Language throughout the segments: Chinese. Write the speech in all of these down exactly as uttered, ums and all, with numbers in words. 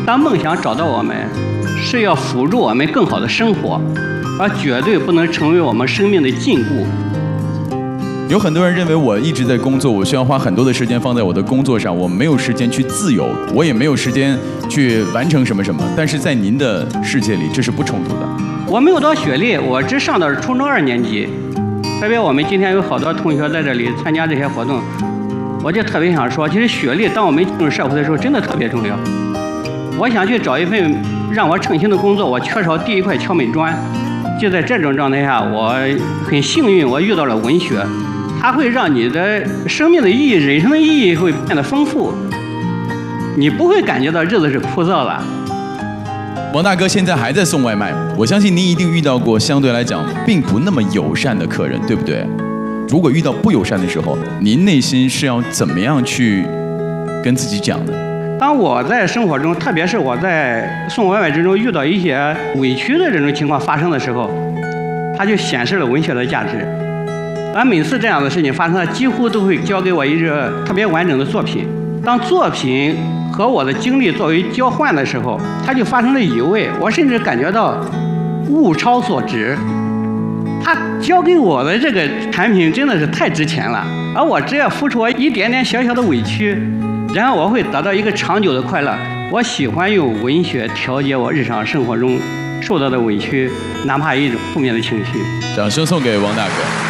当梦想找到我们，是要辅助我们更好的生活，而绝对不能成为我们生命的禁锢。 有很多人认为我一直在工作，我需要花很多的时间放在我的工作上，我没有时间去自由，我也没有时间去完成什么什么。但是在您的世界里，这是不冲突的。 我没有多学历，我只上到初中二年级。特别我们今天有好多同学在这里参加这些活动，我就特别想说，其实学历当我们进入社会的时候真的特别重要。我想去找一份让我称心的工作，我缺少第一块敲门砖。就在这种状态下，我很幸运，我遇到了文学，它会让你的生命的意义、人生的意义会变得丰富，你不会感觉到日子是枯燥了。 王大哥现在还在送外卖，我相信您一定遇到过相对来讲并不那么友善的客人，对不对？如果遇到不友善的时候，您内心是要怎么样去跟自己讲的？ 当我在生活中，特别是我在送外卖之中遇到一些委屈的这种情况发生的时候，它就显示了文学的价值。而每次这样的事情发生，几乎都会交给我一个特别完整的作品。当作品和我的经历作为交换的时候，它就发生了移位，我甚至感觉到物超所值。他交给我的这个产品真的是太值钱了，而我只要付出我一点点小小的委屈，然后我会得到一个长久的快乐。我喜欢用文学调节我日常生活中受到的委屈，哪怕一种负面的情绪。 掌声送给王大哥。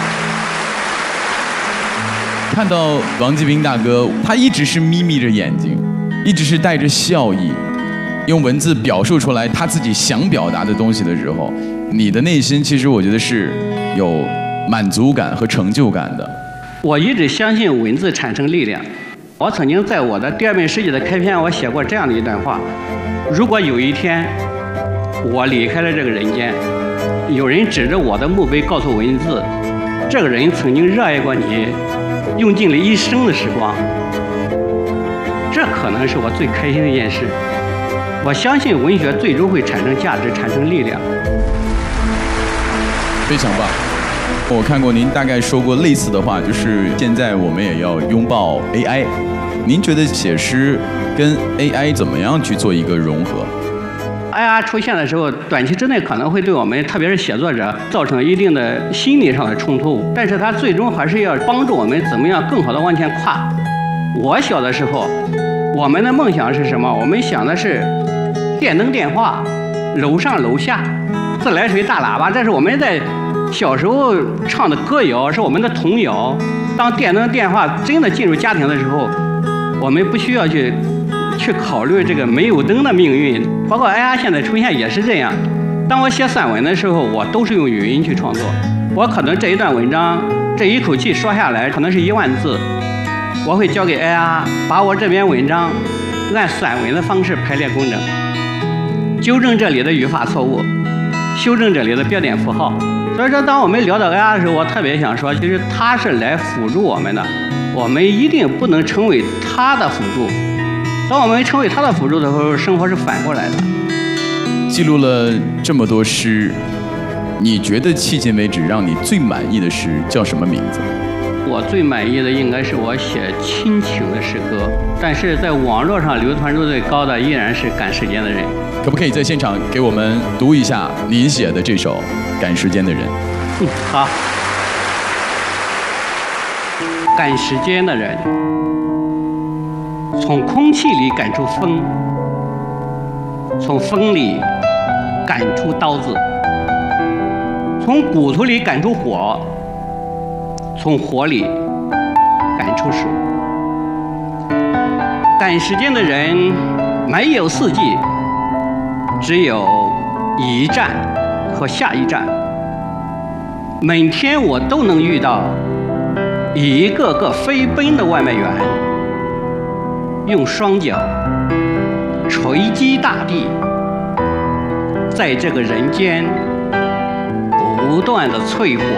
看到王继兵大哥，他一直是眯眯着眼睛，一直是带着笑意，用文字表述出来他自己想表达的东西的时候，你的内心其实我觉得是有满足感和成就感的。 我一直相信文字产生力量。我曾经在我的第二本诗集的开篇，我写过这样的一段话：如果有一天我离开了这个人间，有人指着我的墓碑告诉文字，这个人曾经热爱过你，用尽了一生的时光，这可能是我最开心的一件事。我相信文学最终会产生价值，产生力量。 非常棒。我看过您大概说过类似的话，就是现在我们也要拥抱 A I。您觉得写诗跟 A I 怎么样去做一个融合？ A I 出现的时候，短期之内可能会对我们，特别是写作者，造成一定的心理上的冲突，但是它最终还是要帮助我们怎么样更好的往前跨。我小的时候，我们的梦想是什么？我们想的是电灯电话、楼上楼下、自来水大喇叭，这是我们在小时候唱的歌谣，是我们的童谣。当电灯电话真的进入家庭的时候，我们不需要去去考虑这个没有灯的命运，包括 A I 现在出现也是这样。当我写散文的时候，我都是用语音去创作。我可能这一段文章这一口气说下来可能是一万字，我会交给 A I， 把我这篇文章按散文的方式排列工整，纠正这里的语法错误，修正这里的标点符号。所以说，当我们聊到 A I 的时候，我特别想说，其实它是来辅助我们的，我们一定不能成为它的辅助。当我们成为它的辅助的时候，生活是反过来的。 记录了这么多诗，你觉得迄今为止让你最满意的诗叫什么名字？ 我最满意的应该是我写亲情的诗歌，但是在网络上流传度最高的依然是《赶时间的人》。 可不可以在现场给我们读一下您写的这首《赶时间的人》？ 嗯，好。赶时间的人，从空气里赶出风，从风里赶出刀子，从骨头里赶出火，从火里赶出水。赶时间的人没有四季，只有一站和下一站。每天我都能遇到一个个飞奔的外卖员，用双脚锤击大地，在这个人间不断的淬火。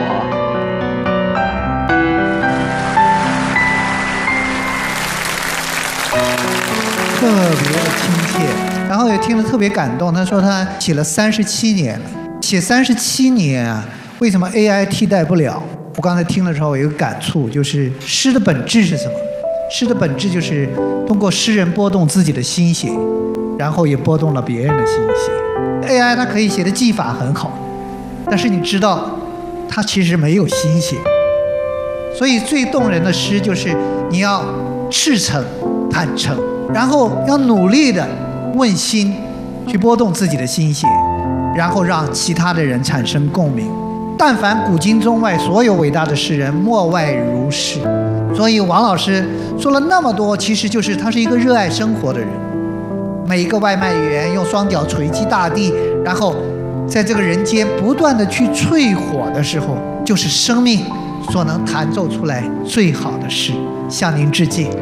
特别的亲切，然后也听得特别感动。他说他写了三十七年了，写三十七年啊，为什么 A I 替代不了？我刚才听的时候有一个感触，就是诗的本质是什么？诗的本质就是通过诗人拨动自己的心弦， 然后也拨动了别人的心弦。A I 它可以写的技法很好，但是你知道，它其实没有心血。所以最动人的诗就是你要赤诚、坦诚，然后要努力的问心，去拨动自己的心弦，然后让其他的人产生共鸣。但凡古今中外所有伟大的诗人，莫外如是。所以王老师说了那么多，其实就是他是一个热爱生活的人。每一个外卖员用双脚锤击大地，然后在这个人间不断的去淬火的时候，就是生命所能弹奏出来最好的诗。向您致敬。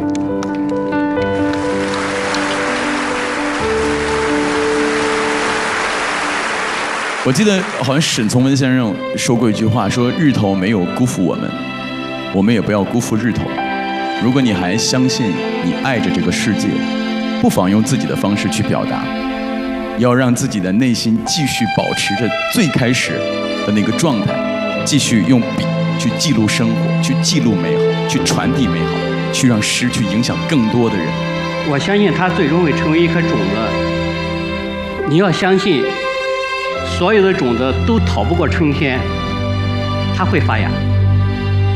我记得好像沈从文先生说过一句话，说日头没有辜负我们，我们也不要辜负日头。如果你还相信你爱着这个世界，不妨用自己的方式去表达，要让自己的内心继续保持着最开始的那个状态，继续用笔去记录生活，去记录美好，去传递美好，去让诗去影响更多的人。 我相信它最终会成为一颗种子。你要相信，所有的种子都逃不过春天，它会发芽。